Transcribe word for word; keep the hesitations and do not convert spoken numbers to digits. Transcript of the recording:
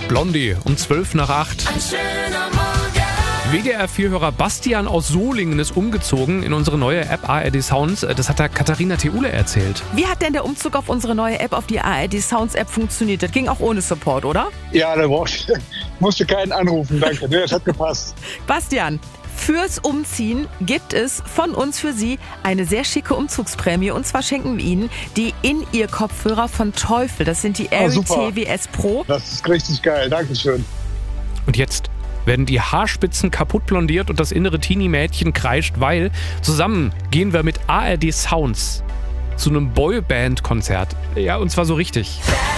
Blondie um zwölf nach acht. Ein schöner Morgen. W D R vier-Hörer Bastian aus Solingen ist umgezogen in unsere neue App A R D Sounds. Das hat da Katharina Theule erzählt. Wie hat denn der Umzug auf unsere neue App, auf die A R D Sounds App funktioniert? Das ging auch ohne Support, oder? Ja, da brauchst, musste keinen anrufen, danke. Nee, das hat gepasst. Bastian, fürs Umziehen gibt es von uns für Sie eine sehr schicke Umzugsprämie. Und zwar schenken wir Ihnen die In-Ear-Kopfhörer von Teufel. Das sind die Airy super. T W S Pro. Das ist richtig geil, dankeschön. Und jetzt werden die Haarspitzen kaputt blondiert und das innere Teenie-Mädchen kreischt, weil zusammen gehen wir mit A R D Sounds zu einem Boyband-Konzert. Ja, und zwar so richtig.